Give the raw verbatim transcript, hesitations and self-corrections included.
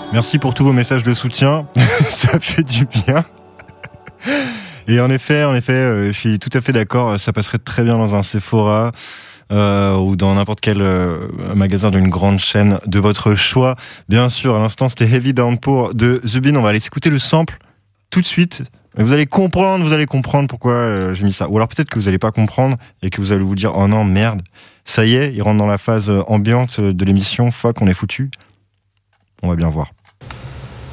Merci pour tous vos messages de soutien. Ça fait du bien. Et en effet, en effet, euh, je suis tout à fait d'accord. Ça passerait très bien dans un Sephora euh, ou dans n'importe quel euh, magasin d'une grande chaîne de votre choix. Bien sûr, à l'instant, c'était Heavy Downpour de Zubin. On va aller écouter le sample tout de suite. Vous allez comprendre, vous allez comprendre pourquoi euh, j'ai mis ça. Ou alors peut-être que vous n'allez pas comprendre et que vous allez vous dire « Oh non, merde, ça y est, il rentre dans la phase ambiante de l'émission, fuck, on est foutu ». On va bien voir.